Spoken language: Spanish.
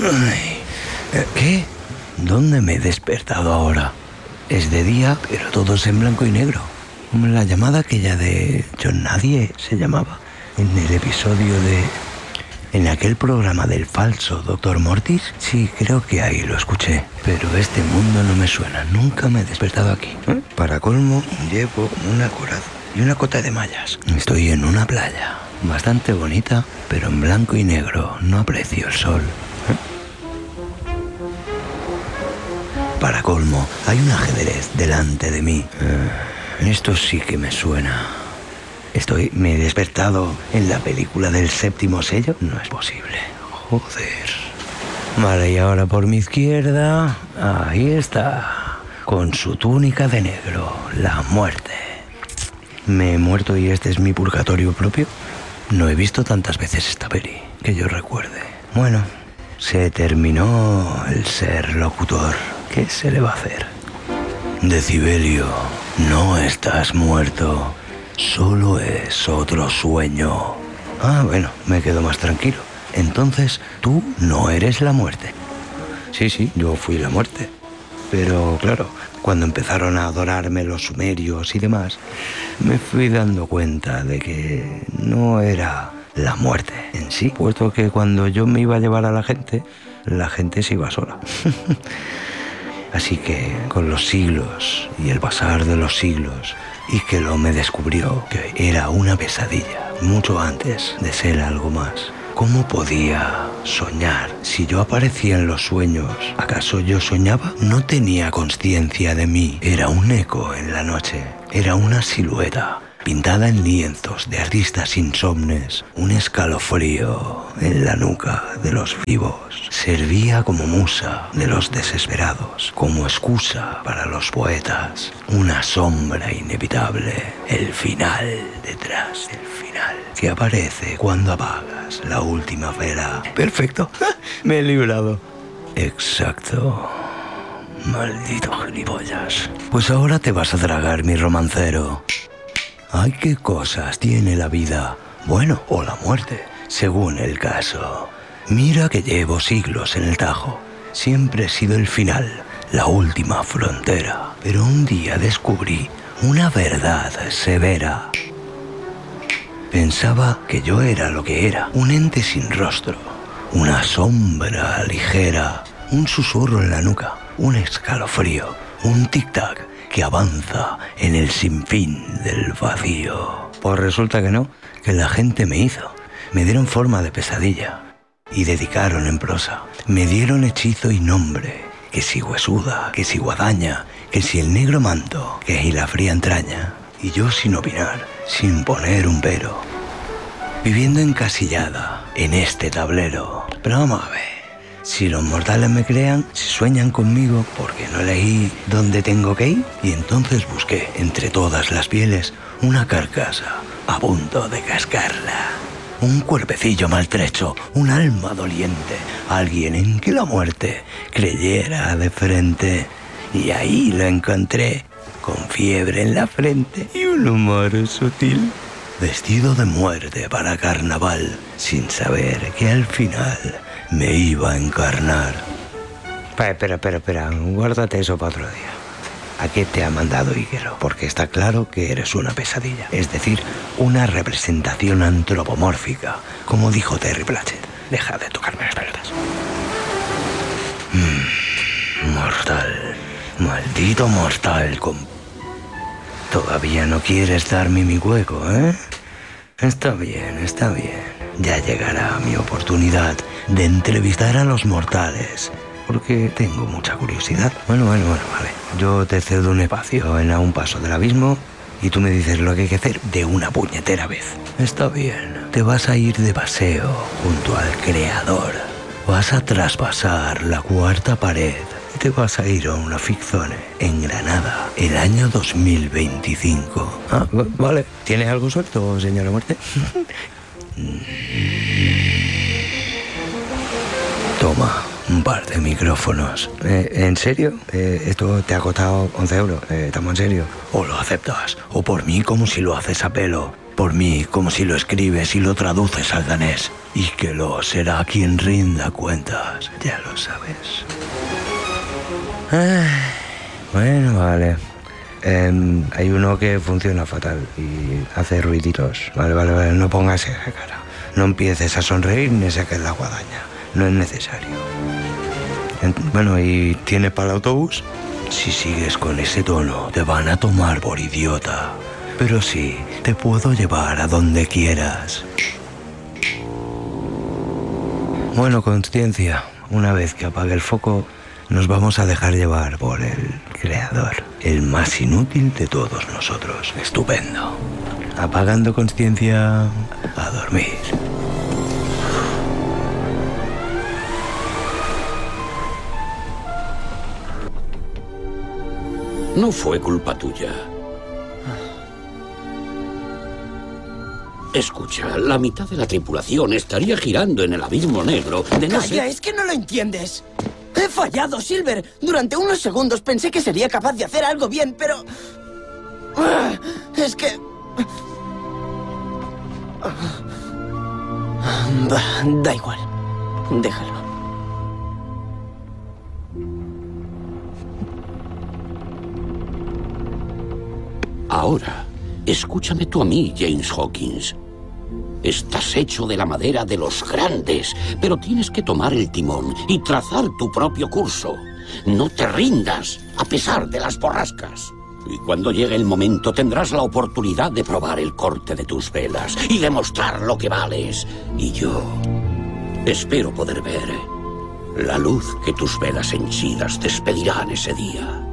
Ay, ¿qué? ¿Dónde me he despertado ahora? Es de día, pero todo es en blanco y negro. Como la llamada aquella de John Nadie se llamaba. En el episodio de... En aquel programa del falso Dr. Mortis. Sí, creo que ahí lo escuché. Pero este mundo no me suena. Nunca me he despertado aquí. Para colmo, llevo una coraza y una cota de mallas. Estoy en una playa. Bastante bonita, pero en blanco y negro. No aprecio el sol. Para colmo, hay un ajedrez delante de mí. Esto sí que me suena. ¿Me he despertado en la película del séptimo sello? No es posible. Joder. Vale, y ahora por mi izquierda, ahí está, con su túnica de negro, la muerte. ¿Me he muerto y este es mi purgatorio propio? No he visto tantas veces esta peli, que yo recuerde. Bueno, se terminó el ser locutor. ¿Qué se le va a hacer? Decibelio, no estás muerto. Solo es otro sueño. Ah, bueno, me quedo más tranquilo. Entonces, tú no eres la muerte. Sí, yo fui la muerte. Pero, claro, cuando empezaron a adorarme los sumerios y demás, me fui dando cuenta de que no era la muerte en sí, puesto que cuando yo me iba a llevar a la gente se iba sola. Así que con los siglos y el pasar de los siglos, y que lo me descubrió que era una pesadilla, mucho antes de ser algo más. ¿Cómo podía soñar si yo aparecía en los sueños? ¿Acaso yo soñaba? No tenía conciencia de mí. Era un eco en la noche. Era una silueta pintada en lienzos de artistas insomnes. Un escalofrío en la nuca de los vivos. Servía como musa de los desesperados, como excusa para los poetas. Una sombra inevitable. El final detrás del final, que aparece cuando apagas la última vela. Perfecto, me he librado. Exacto. Maldito gilipollas. Pues ahora te vas a tragar mi romancero. Ay, qué cosas tiene la vida. Bueno, o la muerte, según el caso. Mira que llevo siglos en el Tajo. Siempre he sido el final, la última frontera. Pero un día descubrí una verdad severa. Pensaba que yo era lo que era, un ente sin rostro, una sombra ligera, un susurro en la nuca, un escalofrío, un tic-tac que avanza en el sinfín del vacío. Pues resulta que no, que la gente me hizo. Me dieron forma de pesadilla y dedicaron en prosa. Me dieron hechizo y nombre, que si huesuda, que si guadaña, que si el negro manto, que si la fría entraña. Y yo sin opinar, sin poner un pero, viviendo encasillada en este tablero. Pero vamos a ver. Si los mortales me crean, si sueñan conmigo, porque no elegí dónde tengo que ir, y entonces busqué entre todas las pieles una carcasa a punto de cascarla. Un cuerpecillo maltrecho, un alma doliente, alguien en que la muerte creyera de frente. Y ahí lo encontré, con fiebre en la frente y un humor sutil, vestido de muerte para carnaval, sin saber que al final me iba a encarnar. Espera, guárdate eso para otro día. ¿A qué te ha mandado Higuero? Porque está claro que eres una pesadilla, es decir, una representación antropomórfica, como dijo Terry Pratchett. Deja de tocarme las pelotas. Mortal, maldito mortal. Todavía no quieres darme mi hueco, ¿eh? Está bien. Ya llegará mi oportunidad de entrevistar a los mortales, porque tengo mucha curiosidad. Bueno, vale. Yo te cedo un espacio a un paso del abismo y tú me dices lo que hay que hacer de una puñetera vez. Está bien. Te vas a ir de paseo junto al Creador. Vas a traspasar la cuarta pared y te vas a ir a una ficzone en Granada, el año 2025. Ah, vale. ¿Tienes algo suelto, señora Muerte? Toma, un par de micrófonos. ¿En serio? Esto te ha costado 11 euros. ¿Estamos en serio? O lo aceptas, o por mí como si lo haces a pelo. por mí como si lo escribes y lo traduces al danés. Y que lo será quien rinda cuentas, ya lo sabes. Bueno, vale. Hay uno que funciona fatal y hace ruiditos. Vale, no pongas esa cara. No empieces a sonreír ni saques la guadaña. No es necesario. Bueno, ¿y tienes para el autobús? Si sigues con ese tono, te van a tomar por idiota. Pero sí, te puedo llevar a donde quieras. Bueno, Consciencia, una vez que apague el foco, nos vamos a dejar llevar por el creador, el más inútil de todos nosotros. Estupendo. Apagando Consciencia, a dormir. No fue culpa tuya. Escucha, la mitad de la tripulación estaría girando en el abismo negro de no ¡Calla! ser... ¡Es que no lo entiendes! ¡He fallado, Silver! Durante unos segundos pensé que sería capaz de hacer algo bien, pero... Es que... Da igual. Déjalo. Ahora, escúchame tú a mí, James Hawkins. Estás hecho de la madera de los grandes, pero tienes que tomar el timón y trazar tu propio curso. No te rindas, a pesar de las borrascas. Y cuando llegue el momento tendrás la oportunidad de probar el corte de tus velas y demostrar lo que vales. Y yo espero poder ver la luz que tus velas henchidas despedirán ese día.